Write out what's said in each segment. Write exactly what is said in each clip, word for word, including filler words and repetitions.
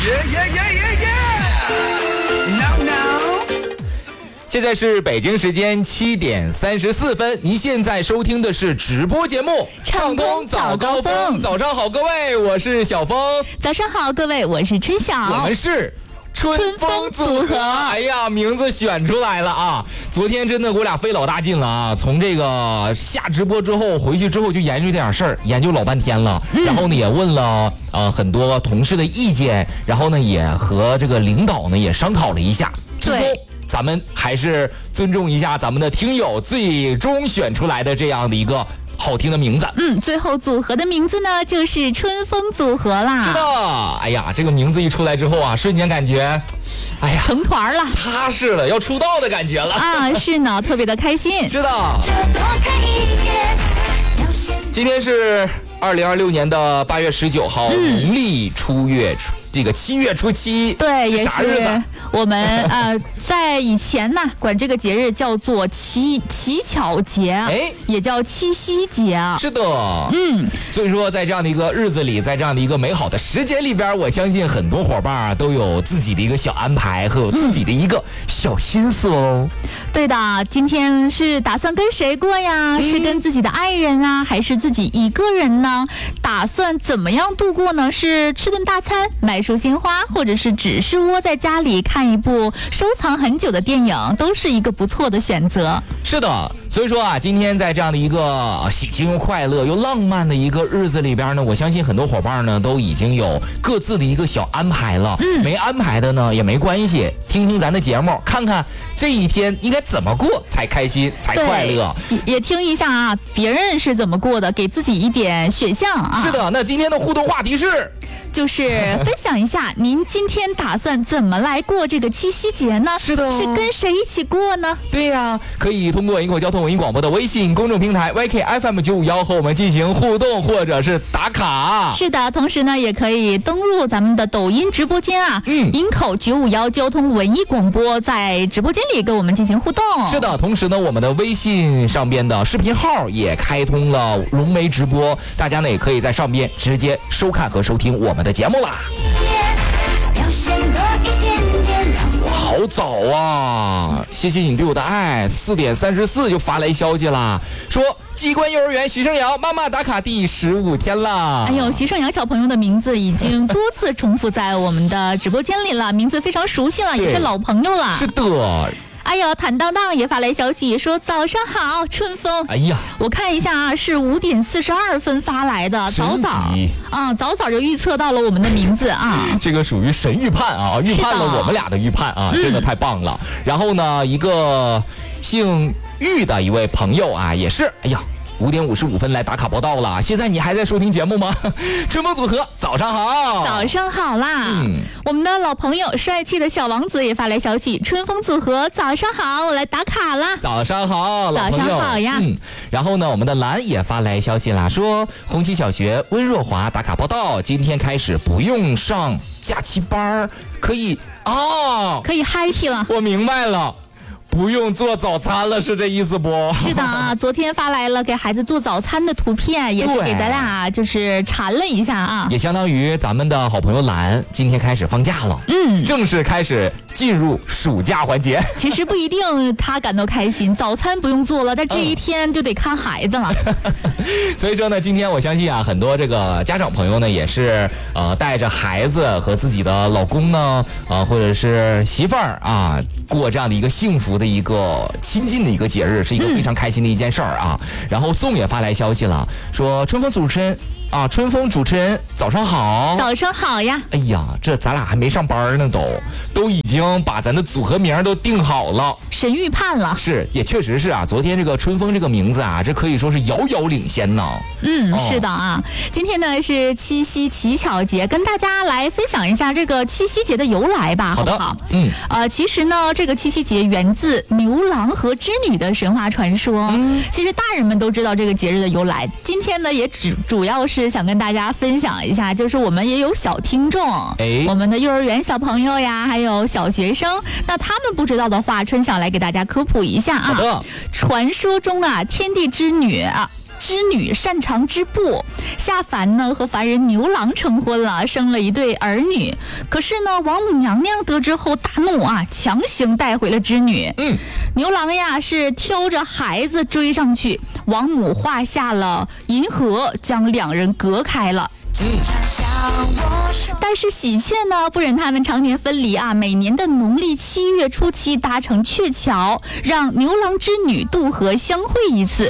Yeah, yeah, yeah, yeah, yeah. No, no. 现在是北京时间七点三十四分，您现在收听的是直播节目《 畅通早高峰》。 早上好，各位，我是小峰。 早上好，各位，我是春晓。 我们是春风组合。哎呀，名字选出来了啊！昨天真的给我俩费老大劲了啊！从这个下直播之后回去之后就研究这点事儿，研究老半天了。嗯、然后呢，也问了呃很多同事的意见，然后呢也和这个领导呢也商讨了一下。最终咱们还是尊重一下咱们的听友最终选出来的这样的一个好听的名字。 嗯，最后组合的名字呢就是春风组合啦。 是的，哎呀，这个名字一出来之后啊，瞬间感觉哎呀成团了， 踏实了，要出道的感觉了啊！是呢，特别的开心。 是的，今天是二零二六年的八月十九号，嗯、农历初月初这个七月初七， 对， 是啥日子？ 我们呃在以前呢管这个节日叫做乞乞巧节，哎，也叫七夕节。 是的， 嗯， 所以说在这样的一个日子里，在这样的一个美好的时间里边，我相信很多伙伴都有自己的一个小安排和有自己的一个小心思哦。 嗯、对的，今天是打算跟谁过呀？嗯、是跟自己的爱人啊，还是自己一个人呢？打算怎么样度过呢？是吃顿大餐，买束鲜花，或者是只是窝在家里看一部收藏很久的电影，都是一个不错的选择。 是的，所以说啊，今天在这样的一个喜庆又快乐又浪漫的一个日子里边呢，我相信很多伙伴呢都已经有各自的一个小安排了。嗯，没安排的呢也没关系，听听咱的节目，看看这一天应该怎么过才开心才快乐。 也听一下啊，别人是怎么过的，给自己一点选项啊。 是的，那今天的互动话题是。 就是分享一下，您今天打算怎么来过这个七夕节呢？ 是的， 是跟谁一起过呢？ 对呀、啊，可以通过营口交通文艺广播的微信公众平台 Y K F M 九五一和我们进行互动或者是打卡。 是的，同时呢，也可以登录咱们的抖音直播间啊，嗯，营口九五一交通文艺广播，在直播间里跟我们进行互动。 是的，同时呢，我们的微信上边的视频号也开通了融媒直播，大家呢也可以在上边直接收看和收听我们的节目啦。好早啊！谢谢你对我的爱，四点三十四就发来消息啦，说机关幼儿园徐胜瑶妈妈打卡第十五天了。 哎呦，徐胜瑶小朋友的名字已经多次重复在我们的直播间里了，名字非常熟悉了，也是老朋友了。 是的。 哎呦，坦荡荡也发来消息说早上好，春风。 哎呀， 我看一下啊，是五点四十二分发来的，早早啊，早早就预测到了我们的名字啊。 这个属于神预判啊，预判了我们俩的预判啊，真的太棒了。嗯、然后呢，一个姓玉的一位朋友啊，也是，哎呀。五点五十五分来打卡报道了，现在你还在收听节目吗？春风组合，早上好， 早上好啦！嗯，我们的老朋友帅气的小王子也发来消息，春风组合，早上好，我来打卡啦！ 早上好，老朋友， 早上好呀！ 嗯，然后呢，我们的蓝也发来消息啦，说红旗小学温若华打卡报道，今天开始不用上假期班，可以啊， 可以 happy 了。 我明白了。不用做早餐了，是这意思不？ 是的啊，昨天发来了给孩子做早餐的图片，也是给咱俩就是馋了一下啊。 也相当于咱们的好朋友蓝今天开始放假了，嗯，正式开始进入暑假环节。 其实不一定他感到开心，早餐不用做了，但这一天就得看孩子了。 嗯、所以说呢，今天我相信啊，很多这个家长朋友呢，也是呃带着孩子和自己的老公呢，呃或者是媳妇儿啊，过这样的一个幸福的。的一个亲近的一个节日，是一个非常开心的一件事儿啊。嗯、然后宋也发来消息了，说春风主持人啊，春风主持人早上好， 早上好呀。 哎呀，这咱俩还没上班呢，都都已经把咱的组合名都定好了， 神预判了。 是，也确实是啊。昨天这个春风这个名字啊，这可以说是遥遥领先呢。 嗯，哦、是的啊。今天呢是七夕乞巧节，跟大家来分享一下这个七夕节的由来吧，好不好？嗯，呃，其实呢，这个七夕节源自牛郎和织女的神话传说。嗯，其实大人们都知道这个节日的由来。今天呢，也主主要是想跟大家分享一下，就是我们也有小听众，哎，我们的幼儿园小朋友呀，还有小学生，那他们不知道的话，春晓来给大家科普一下啊。 好的。 传说中啊，天地之女啊。 织女，擅长织布。下凡呢和凡人牛郎成婚了，生了一对儿女。可是呢，王母娘娘得知后大怒啊，强行带回了织女。 嗯， 牛郎呀是挑着孩子追上去，王母画下了银河，将两人隔开了。嗯，但是喜鹊呢不忍他们常年分离啊，每年的农历七月初七搭成鹊桥，让牛郎织女渡河相会一次。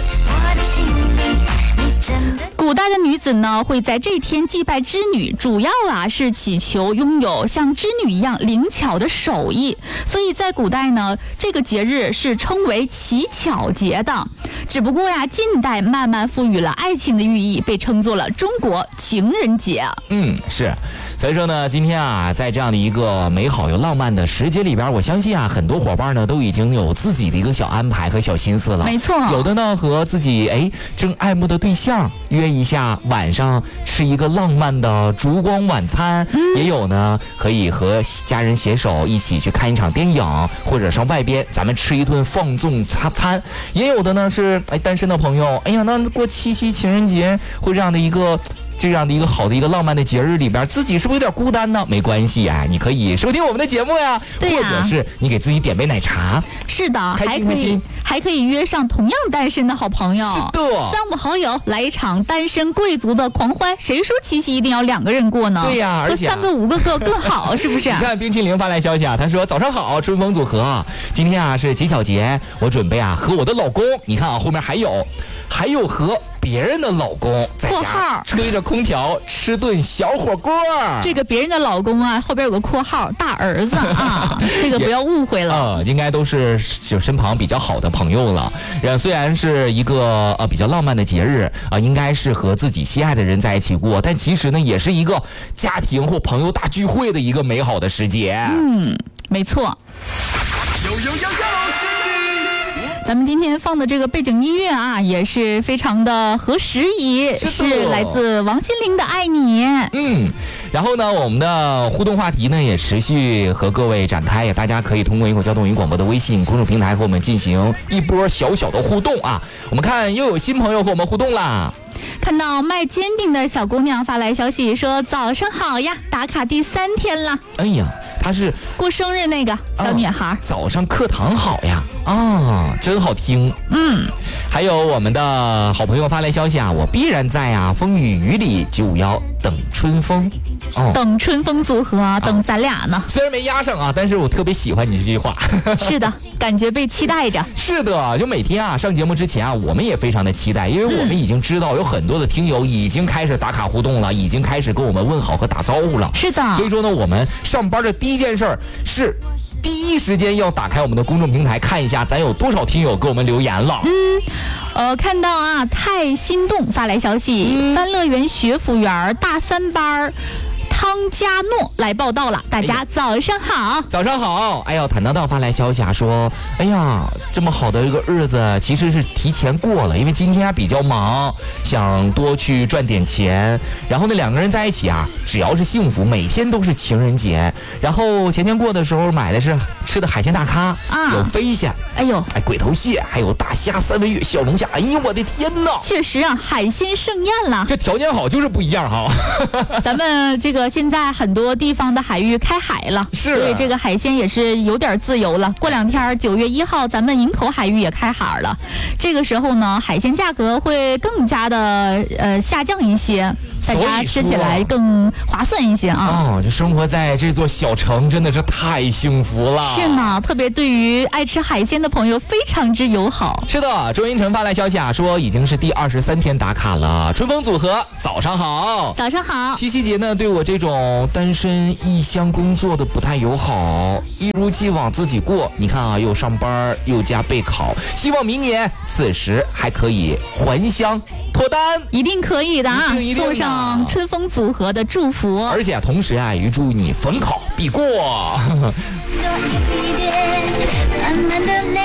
古代的女子呢会在这天祭拜织女，主要啊是祈求拥有像织女一样灵巧的手艺，所以在古代呢这个节日是称为乞巧节的。只不过呀，近代慢慢赋予了爱情的寓意，被称作了中国情人节。 嗯，是。所以说呢，今天啊，在这样的一个美好又浪漫的时节里边，我相信啊，很多伙伴呢都已经有自己的一个小安排和小心思了。 没错， 有的呢和自己哎正爱慕的对象约一下晚上吃一个浪漫的烛光晚餐，嗯、也有呢可以和家人携手一起去看一场电影，或者上外边咱们吃一顿放纵餐餐。也有的呢是哎单身的朋友，哎呀，那过七夕情人节会这样的一个。这样的一个好的一个浪漫的节日里边，自己是不是有点孤单呢？没关系啊，你可以收听我们的节目呀， 对呀， 或者是你给自己点杯奶茶。 是的， 开心开心， 还可以约上同样单身的好朋友。 是的， 三五好友来一场单身贵族的狂欢。谁说七夕一定要两个人过呢？ 对呀，而且、啊、 三个五个个更好，是不是？ 你看冰淇淋发来消息啊，他说早上好，春风组合，今天啊是乞巧节，我准备啊和我的老公，你看啊后面还有，还有和。别人的老公在家吹着空调吃顿小火锅， 这个别人的老公啊，后边有个括号大儿子啊，这个不要误会了。 呃，应该都是就身旁比较好的朋友了。虽然是一个呃比较浪漫的节日啊、呃，应该是和自己心爱的人在一起过，但其实呢，也是一个家庭或朋友大聚会的一个美好的时节。 嗯，没错。 有有有有咱们今天放的这个背景音乐啊，也是非常的合时宜， 是, 是来自王心凌的《爱你》。 嗯，然后呢，我们的互动话题呢也持续和各位展开，大家可以通过营口交通与广播的微信公众平台和我们进行一波小小的互动啊。我们看又有新朋友和我们互动啦。 看到卖煎饼的小姑娘发来消息说：“早上好呀，打卡第三天了。” 哎呀，她是过生日那个小女孩。 啊、早上课堂好呀，啊，真好听。 嗯， 还有我们的好朋友发来消息啊，我必然在啊，风雨雨里就要等春风。 哦，等春风组合、啊，等咱俩呢。 虽然没压上啊，但是我特别喜欢你这句话。 是的，感觉被期待着。 是的，就每天啊上节目之前啊，我们也非常的期待，因为我们已经知道有很多的听友已经开始打卡互动了，已经开始跟我们问好和打招呼了。 是的， 所以说呢，我们上班的第一件事儿是第一时间要打开我们的公众平台，看一下咱有多少听友给我们留言了。 嗯。呃，看到啊，太心动发来消息，嗯、欢乐园学府园大三班汤加诺来报道了，大家早上好。 哎、早上好。哎呀，坦荡荡发来消息啊，说，哎呀，这么好的一个日子，其实是提前过了，因为今天还比较忙，想多去赚点钱。然后呢，两个人在一起啊，只要是幸福，每天都是情人节。然后前天过的时候买的是吃的海鲜大咖，啊、有飞虾， 哎呦， 哎鬼头蟹，还有大虾、三文鱼、小龙虾。哎呦，我的天哪！ 确实啊，海鲜盛宴了。 这条件好就是不一样哈。 咱们这个。现在很多地方的海域开海了， 是， 所以这个海鲜也是有点自由了。过两天九月一号，咱们营口海域也开海了，这个时候呢，海鲜价格会更加的呃下降一些，大家吃起来更划算一些啊。 哦，就生活在这座小城真的是太幸福了。 是呢，特别对于爱吃海鲜的朋友非常之友好。 是的，周英成发来消息啊，说已经是第二十三天打卡了。春风组合，早上好。 早上好。 七夕节呢，对我这种单身异乡工作的不太友好，一如既往自己过。你看啊，又上班又加备考，希望明年此时还可以还乡脱单， 一定可以的啊！ 一定一定的送上春风组合的祝福， 而且、啊、同时啊，预祝你逢考必过。 我看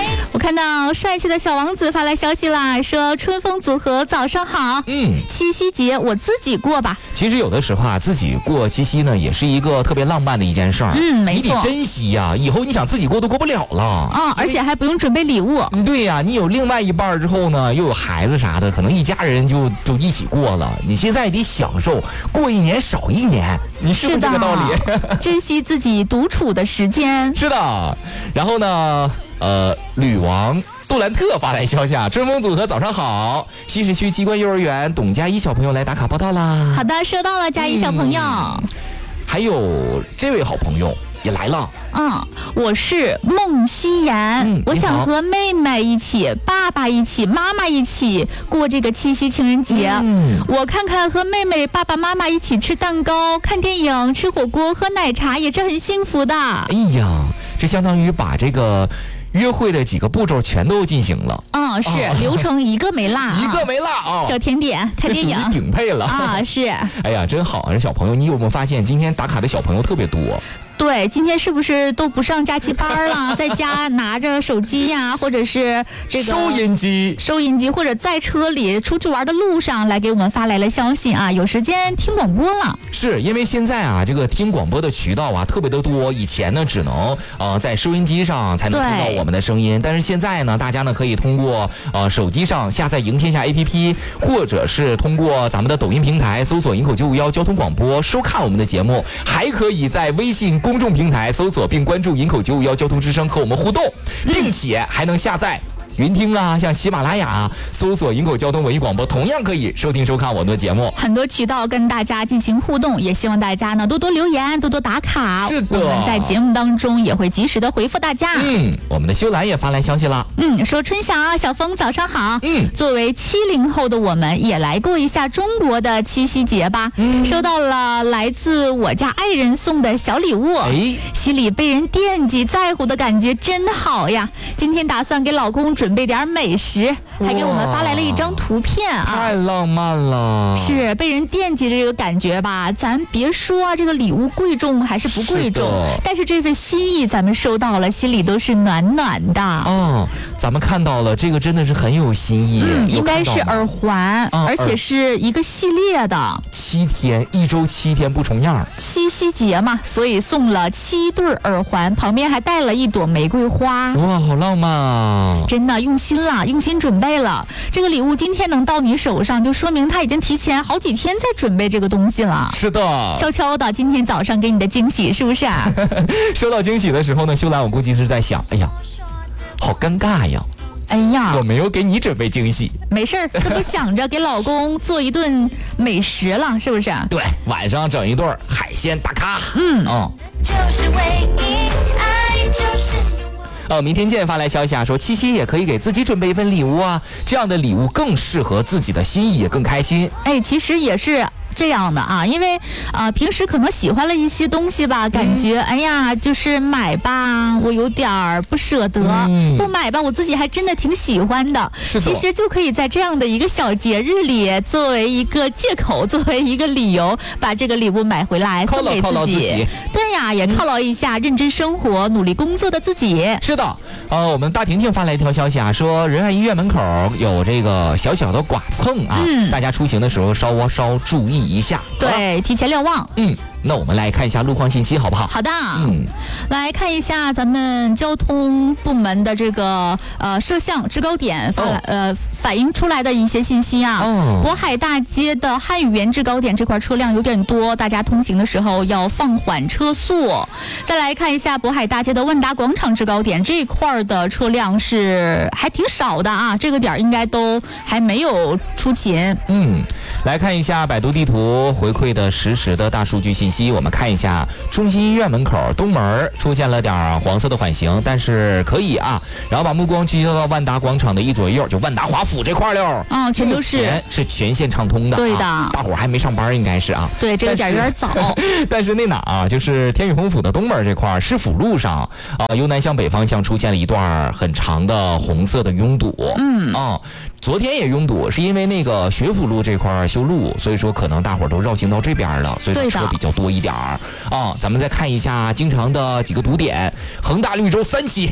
看到帅气的小王子发来消息啦，说春风组合早上好。 嗯， 七夕节我自己过吧。 其实有的时候啊，自己过七夕呢，也是一个特别浪漫的一件事儿。 嗯，没错， 你得珍惜呀、啊，以后你想自己过都过不了了啊、哦，而且还不用准备礼物。 对呀、啊，你有另外一半之后呢，又有孩子啥的，可能一家人就就一起过了。你现在得享受过一年少一年，你是不是这个道理？ 珍惜自己独处的时间。 是的，然后呢，呃，女王杜兰特发来消息啊，春风组合早上好，西市区机关幼儿园董佳怡小朋友来打卡报道啦。 好的，收到了，佳怡小朋友、 嗯。还有这位好朋友也来了。 嗯，我是孟希言、嗯，我想和妹妹一起、爸爸一起、妈妈一起过这个七夕情人节。嗯，我看看和妹妹、爸爸妈妈一起吃蛋糕、看电影、吃火锅、喝奶茶也是很幸福的。 哎呀，这相当于把这个约会的几个步骤全都进行了。 嗯，是、哦、流程一个没落、啊， 一个没落啊、哦！ 小甜点、看电影， 顶配了啊！是， 哎呀，真好啊！这小朋友，你有没有发现今天打卡的小朋友特别多？ 对，今天是不是都不上假期班了，在家拿着手机呀，或者是这个收音机、 收音机，或者在车里出去玩的路上来给我们发来了消息啊，有时间听广播了。 是因为现在啊，这个听广播的渠道啊特别的多，以前呢只能呃在收音机上才能听到我们的声音，但是现在呢，大家呢可以通过呃手机上下载赢天下 A P P， 或者是通过咱们的抖音平台搜索营口九五一交通广播收看我们的节目，还可以在微信公众平台搜索并关注营口九五一交通之声和我们互动，并且还能下载云听啊，像喜马拉雅啊，搜索营口交通文艺广播，同样可以收听收看我们的节目。 很多渠道跟大家进行互动，也希望大家呢多多留言，多多打卡。 是的， 我们在节目当中也会及时的回复大家。 嗯，我们的修兰也发来消息了。 嗯，说春霞、小峰早上好。嗯，作为七零后的我们，也来过一下中国的七夕节吧。嗯，收到了来自我家爱人送的小礼物，哎，心里被人惦记在乎的感觉真好呀。今天打算给老公准备点美食，还给我们发来了一张图片啊， 太浪漫了。 是被人惦记的这个感觉吧，咱别说这个礼物贵重还是不贵重，是但是这份心意咱们收到了，心里都是暖暖的。 哦，咱们看到了，这个真的是很有心意。 嗯，应该是耳环、嗯，而且是一个系列的。 七天，一周七天不重样。 七夕节嘛，所以送了七对耳环，旁边还带了一朵玫瑰花。 哇，好浪漫啊！ 真的用心了，用心准备了。这个礼物今天能到你手上，就说明他已经提前好几天在准备这个东西了。 是的， 悄悄的，今天早上给你的惊喜，是不是啊？ 收到惊喜的时候呢，秀兰我估计是在想，哎呀，好尴尬呀。 哎呀， 我没有给你准备惊喜。 没事儿，这不想着给老公做一顿美食了，是不是？ 对，晚上整一顿海鲜大咖。 嗯哦。 就是唯一，爱就是呃，明天见发来消息啊，说七夕也可以给自己准备一份礼物啊，这样的礼物更适合自己的心意，也更开心。 哎，其实也是这样的啊，因为啊、呃，平时可能喜欢了一些东西吧，感觉、嗯、哎呀，就是买吧，我有点儿不舍得、嗯；不买吧，我自己还真的挺喜欢的。 是的， 其实就可以在这样的一个小节日里，作为一个借口，作为一个理由，把这个礼物买回来送给自己。 犒劳自己。 对呀，也犒劳一下、嗯、认真生活、努力工作的自己。 是的，呃，我们大婷婷发来一条消息啊，说仁爱医院门口有这个小小的剐蹭啊，嗯、大家出行的时候稍稍注意一下。 对，提前瞭望。 嗯，那我们来看一下路况信息，好不好？ 好的。嗯，来看一下咱们交通部门的这个呃摄像制高点发、哦、呃反映出来的一些信息啊。哦。渤海大街的汉语园制高点这块车辆有点多，大家通行的时候要放缓车速。再来看一下渤海大街的万达广场制高点这块的车辆是还挺少的啊，这个点应该都还没有出勤。 嗯，来看一下百度地图回馈的实时的大数据信息，我们看一下中心医院门口东门出现了点黄色的缓行，但是可以啊，然后把目光聚焦到万达广场的一左右，就万达华府这块了， 嗯，全都是是全线畅通的。 对的， 啊、大伙还没上班应该是啊。 对，这个点有点早。 但是那哪啊，就是天宇鸿府的东门这块市府路上啊、呃，由南向北方向出现了一段很长的红色的拥堵。 嗯啊，昨天也拥堵，是因为那个学府路这块修路，所以说可能大伙都绕行到这边了，所以说车比较多一点儿啊。咱们再看一下经常的几个堵点，恒大绿洲三期。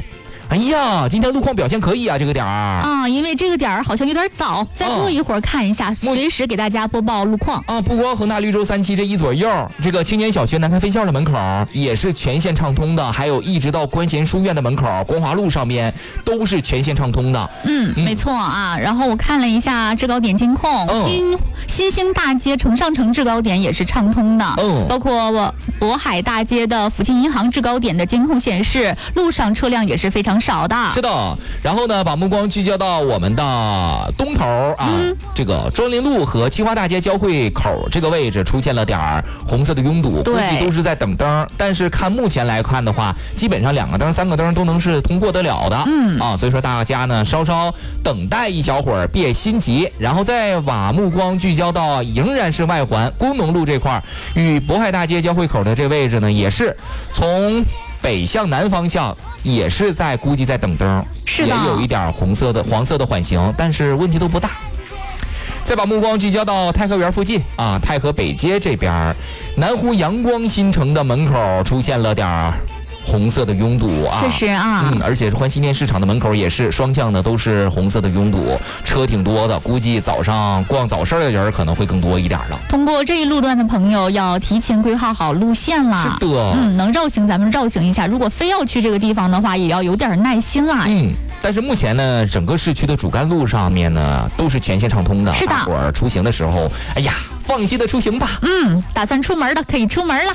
哎呀，今天路况表现可以啊，这个点儿啊，因为这个点儿好像有点早，再过一会儿看一下，啊、随时给大家播报路况啊。不光恒大绿洲三期这一左右，这个青年小学南开分校的门口也是全线畅通的，还有一直到关贤书院的门口，光华路上面都是全线畅通的。 嗯，嗯没错啊。然后我看了一下制高点监控，嗯、新新兴大街城上城制高点也是畅通的，嗯，包括渤海大街的福清银行制高点的监控显示，路上车辆也是非常少的。 是的，然后呢，把目光聚焦到我们的东头啊，嗯、这个庄林路和清华大街交汇口这个位置出现了点儿红色的拥堵，估计都是在等灯。但是看目前来看的话，基本上两个灯、三个灯都能是通过得了的。嗯啊，所以说大家呢稍稍等待一小会儿，别心急，然后再把目光聚焦到仍然是外环工农路这块儿，与渤海大街交汇口的这位置呢，也是从北向南方向。也是在估计在等灯， 是也有一点红色的黄色的缓行，但是问题都不大。再把目光聚焦到太和园附近啊，太和北街这边，南湖阳光新城的门口出现了点红色的拥堵啊， 确实啊， 嗯，而且是欢喜店市场的门口也是双向的都是红色的拥堵，车挺多的，估计早上逛早市的人可能会更多一点了。 通过这一路段的朋友要提前规划好路线了。 是的， 嗯，能绕行咱们绕行一下，如果非要去这个地方的话，也要有点耐心啦。 嗯。但是目前呢，整个市区的主干路上面呢，都是全线畅通的。 是的， 大伙儿出行的时候，哎呀，放心的出行吧。 嗯，打算出门的可以出门了。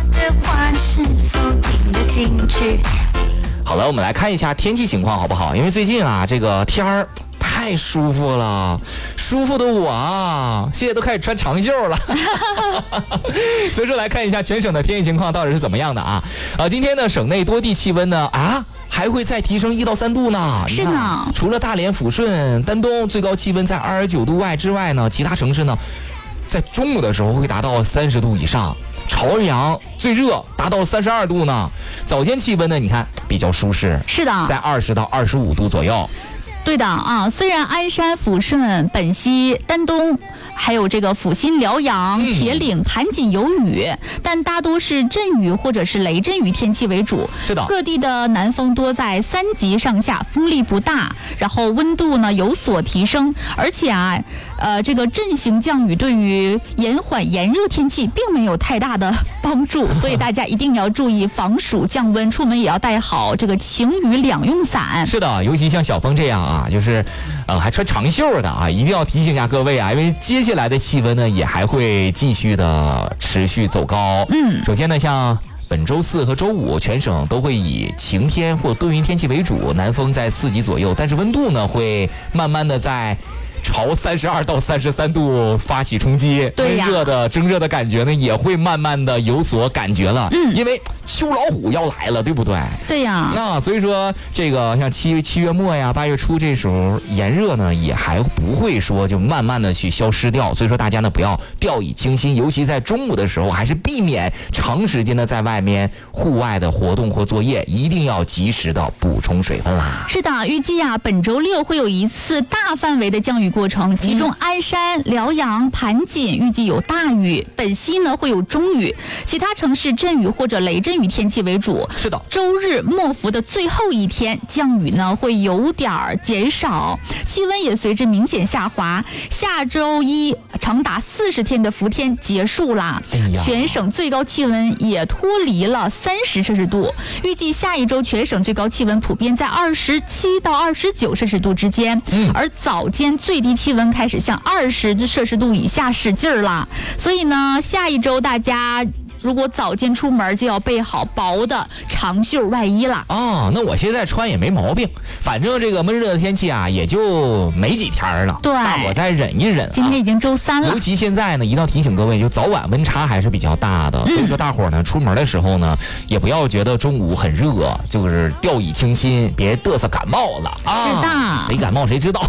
好了，我们来看一下天气情况好不好？因为最近啊，这个天儿太舒服了，舒服的我啊，现在都开始穿长袖了。所以说来看一下全省的天气情况到底是怎么样的啊？啊，今天呢，省内多地气温呢啊。还会再提升一到三度呢。 是的， 除了大连、抚顺、丹东最高气温在二十九度外之外呢，其他城市呢，在中午的时候会达到三十度以上。朝阳最热达到三十二度呢。早间气温呢，你看比较舒适， 是的， 在二十到二十五度左右。 对的啊，虽然鞍山、抚顺、本溪、丹东，还有这个阜新、辽阳、铁岭、盘锦有雨，但大多是阵雨或者是雷阵雨天气为主。 是的， 各地的南风多在三级上下，风力不大，然后温度呢有所提升，而且啊，呃，这个阵型降雨对于延缓炎热天气并没有太大的帮助，所以大家一定要注意防暑降温，出门也要带好这个晴雨两用伞。 是的，尤其像小峰这样啊，就是，呃，还穿长袖的啊，一定要提醒一下各位啊，因为接下来的气温呢也还会继续的持续走高。嗯，首先呢，像本周四和周五，全省都会以晴天或多云天气为主，南风在四级左右，但是温度呢会慢慢的在朝三十二到三十三度发起冲击， 对呀， 温热的蒸热的感觉呢也会慢慢的有所感觉了。嗯，因为秋老虎要来了，对不对？ 对呀。 那所以说这个像七七月末呀、八月初这时候炎热呢也还不会说就慢慢的去消失掉，所以说大家呢不要掉以轻心，尤其在中午的时候，还是避免长时间的在外面户外的活动或作业，一定要及时的补充水分啦。 是的，预计啊本周六会有一次大范围的降雨过程，其中鞍山、辽阳、盘锦预计有大雨，本溪呢会有中雨，其他城市阵雨或者雷阵雨天气为主。 是的， 周日末伏的最后一天，降雨呢会有点减少，气温也随之明显下滑。下周一长达四十天的伏天结束啦， 哎呀， 全省最高气温也脱离了三十摄氏度。预计下一周全省最高气温普遍在二十七到二十九摄氏度之间，嗯，而早间最低气温开始向二十摄氏度以下使劲儿了。所以呢，下一周大家如果早间出门就要备好薄的长袖外衣了。 哦，那我现在穿也没毛病，反正这个闷热的天气啊也就没几天了， 对， 大伙再忍一忍、啊、 今天已经周三了， 尤其现在呢一定要提醒各位，就早晚温差还是比较大的、嗯、所以说大伙呢出门的时候呢也不要觉得中午很热就是掉以轻心，别嘚瑟感冒了啊。 是的， 谁感冒谁知道。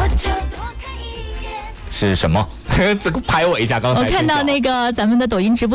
是什么？这个拍我一下，刚才我看到那个咱们的抖音直播